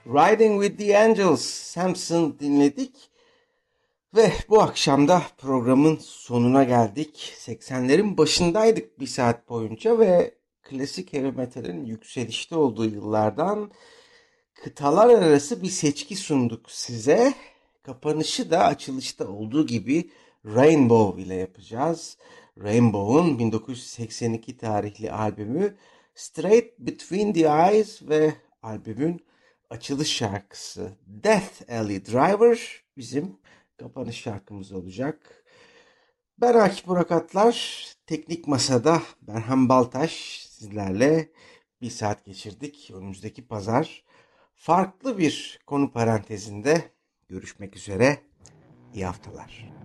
Riding with the Angels, Samson dinledik. Ve bu akşam da programın sonuna geldik. 80'lerin başındaydık bir saat boyunca ve klasik heavy metalin yükselişte olduğu yıllardan kıtalar arası bir seçki sunduk size. Kapanışı da açılışta olduğu gibi Rainbow ile yapacağız. Rainbow'un 1982 tarihli albümü Straight Between the Eyes ve albümün açılış şarkısı Death Alley Driver bizim kapanış şarkımız olacak. Ben Akif Burak Atlar, Teknik Masa'da Berhan Baltaş sizlerle bir saat geçirdik. Önümüzdeki pazar farklı bir konu parantezinde görüşmek üzere. İyi haftalar.